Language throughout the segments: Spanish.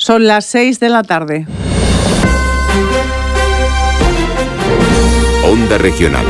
Son las 6 de la tarde. Onda Regional.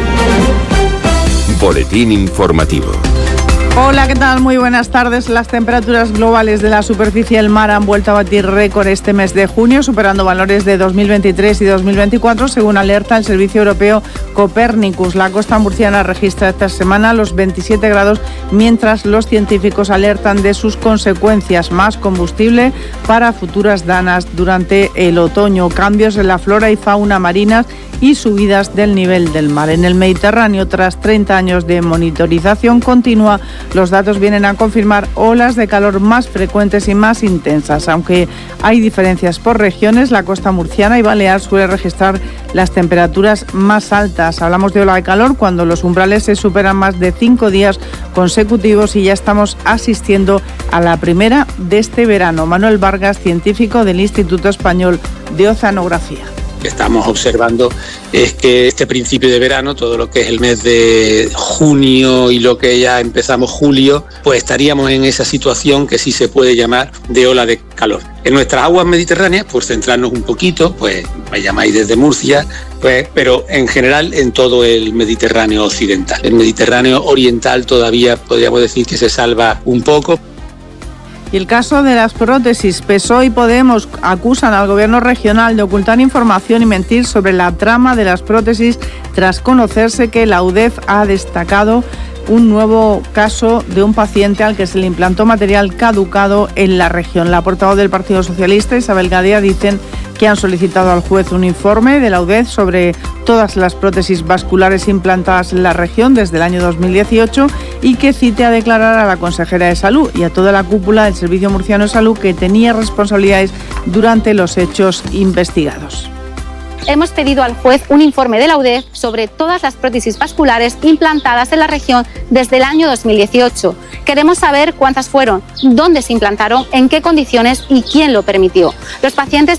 Boletín informativo. Hola, ¿qué tal? Muy buenas tardes. Las temperaturas globales de la superficie del mar han vuelto a batir récord este mes de junio, superando valores de 2023 y 2024, según alerta el Servicio Europeo Copernicus. La costa murciana registra esta semana los 27 grados, mientras los científicos alertan de sus consecuencias: más combustible para futuras danas durante el otoño, cambios en la flora y fauna marinas y subidas del nivel del mar. En el Mediterráneo, tras 30 años de monitorización continua, los datos vienen a confirmar olas de calor más frecuentes y más intensas. Aunque hay diferencias por regiones, la costa murciana y balear suele registrar las temperaturas más altas. Hablamos de ola de calor cuando los umbrales se superan más de 5 días consecutivos y ya estamos asistiendo a la primera de este verano. Manuel Vargas, científico del Instituto Español de Oceanografía. Que estamos observando es que este principio de verano, todo lo que es el mes de junio y lo que ya empezamos julio, pues estaríamos en esa situación que sí se puede llamar de ola de calor. En nuestras aguas mediterráneas, por centrarnos un poquito, pues me llamáis desde Murcia, pues, pero en general en todo el Mediterráneo occidental. El Mediterráneo oriental todavía podríamos decir que se salva un poco. Y el caso de las prótesis. PSOE y Podemos acusan al gobierno regional de ocultar información y mentir sobre la trama de las prótesis, tras conocerse que la UDEF ha destacado un nuevo caso de un paciente al que se le implantó material caducado en la región. La portavoz del Partido Socialista, Isabel Gadea, dicen que han solicitado al juez un informe de la UDEF sobre todas las prótesis vasculares implantadas en la región desde el año 2018 y que cite a declarar a la consejera de Salud y a toda la cúpula del Servicio Murciano de Salud, que tenía responsabilidades durante los hechos investigados. Hemos pedido al juez un informe de la UDEF sobre todas las prótesis vasculares implantadas en la región desde el año 2018. Queremos saber cuántas fueron, dónde se implantaron, en qué condiciones y quién lo permitió. Los pacientes